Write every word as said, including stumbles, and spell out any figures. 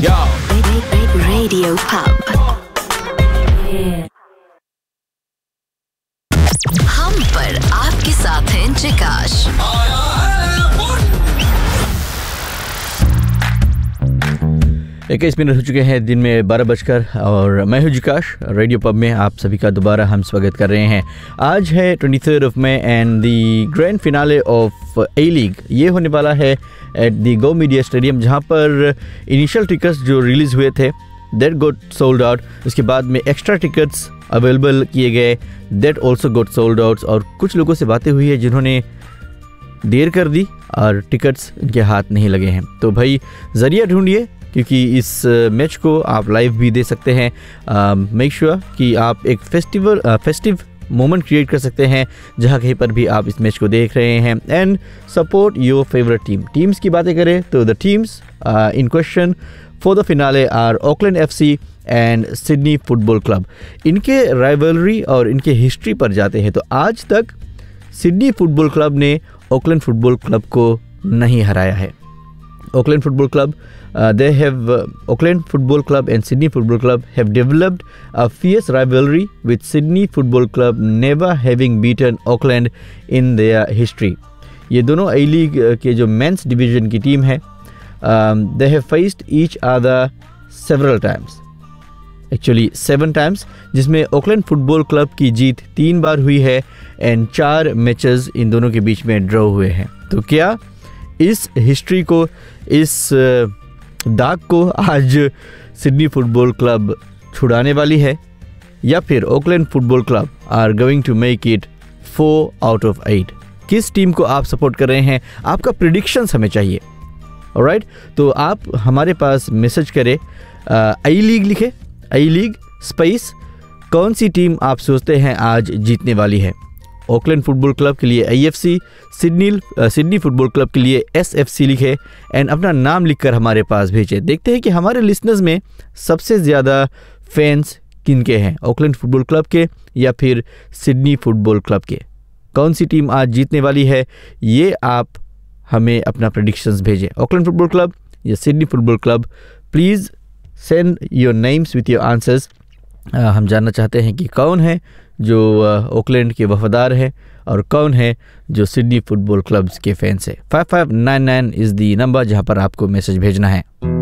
Yo. Radio Pub. हम पर आपके साथ हैं जिकाश। इक्कीस मिनट हो चुके हैं दिन में बारह बजकर और मैं हूं जिकाश। रेडियो पब में आप सभी का दोबारा हम स्वागत कर रहे हैं। आज है twenty third of May and the grand finale of A league ये होने वाला है at the go media stadium, जहां पर इनिशियल टिकट्स जो रिलीज़ हुए थे दैट गोट सोल्ड आउट। उसके बाद में एक्स्ट्रा टिकट्स अवेलेबल किए गए that also goat sold out. और कुछ लोगों से बातें हुई है जिन्होंने देर कर दी और टिकट्स इनके हाथ नहीं लगे हैं। तो भाई ज़रिया ढूंढिए, क्योंकि इस मैच को आप लाइव भी दे सकते हैं। मेक श्योर कि आप एक फेस्टिवल फेस्टिव मोमेंट क्रिएट कर सकते हैं जहां कहीं पर भी आप इस मैच को देख रहे हैं। And support your favourite team. Teams की बातें करें तो the teams in question for the finale are Auckland FC and Sydney football club. इनके राइवलरी और इनके हिस्ट्री पर जाते हैं तो आज तक सिडनी फुटबॉल क्लब ने ऑकलैंड फुटबॉल क्लब को नहीं हराया है। Auckland Football Club, uh, they have uh, Auckland Football Club and Sydney Football Club have developed a fierce rivalry, with Sydney Football Club never having beaten Auckland in their history. ये दोनों A League के जो mains division की team है, um, they have faced each other several times. Actually seven times, जिसमें Auckland Football Club की जीत तीन बार हुई है एंड चार मैचेस इन दोनों के बीच में ड्रॉ हुए हैं। तो क्या इस हिस्ट्री को, इस दाग को आज सिडनी फुटबॉल क्लब छुड़ाने वाली है, या फिर Auckland football club are going to make it four out of eight? किस टीम को आप सपोर्ट कर रहे हैं? आपका प्रेडिक्शंस हमें चाहिए। ऑलराइट, तो आप हमारे पास मैसेज करें, आई लीग लिखे, आई लीग स्पेस कौन सी टीम आप सोचते हैं आज जीतने वाली है। ऑकलैंड फुटबॉल क्लब के लिए I F C, Sydney Sydney football club के लिए एस एफ सी लिखे एंड अपना नाम लिखकर हमारे पास भेजें। देखते हैं कि हमारे लिसनर्स में सबसे ज़्यादा फैंस किनके हैं, ऑकलैंड फुटबॉल क्लब के या फिर सिडनी फुटबॉल क्लब के। कौन सी टीम आज जीतने वाली है ये आप हमें अपना प्रेडिक्शंस भेजें। ऑकलैंड फुटबॉल क्लब या Sydney football club, please send your names with your answers. हम जानना चाहते हैं कि कौन है जो ऑकलैंड के वफादार है और कौन है जो सिडनी फुटबॉल क्लब्स के फैंस है। Five five nine nine is the number जहां पर आपको मैसेज भेजना है।